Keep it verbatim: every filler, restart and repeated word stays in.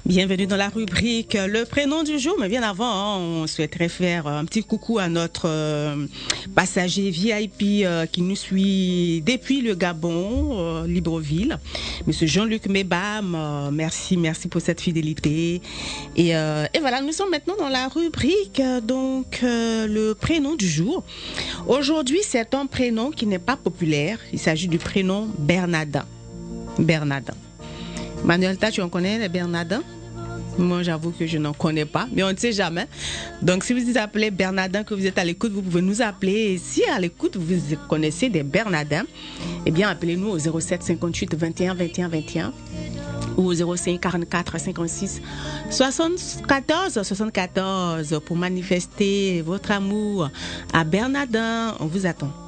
Bienvenue dans la rubrique Le prénom du jour. Mais bien avant, hein, on souhaiterait faire un petit coucou à notre euh, passager V I P euh, qui nous suit depuis le Gabon, euh, Libreville. Monsieur Jean-Luc Mebam, euh, merci, merci pour cette fidélité. Et, euh, et voilà, nous sommes maintenant dans la rubrique euh, donc euh, le prénom du jour. Aujourd'hui, c'est un prénom qui n'est pas populaire. Il s'agit du prénom Bernardin. Bernardin. Manuel, tu en connais les Bernardins? Moi, j'avoue que je n'en connais pas, mais on ne sait jamais. Donc, si vous vous appelez Bernardin, que vous êtes à l'écoute, vous pouvez nous appeler. Et si à l'écoute, vous connaissez des Bernardins, eh bien, appelez-nous au zéro sept cinquante-huit vingt et un vingt et un vingt et un ou au zéro cinq quarante-quatre cinquante-six soixante-quatorze soixante-quatorze pour manifester votre amour à Bernardin. On vous attend.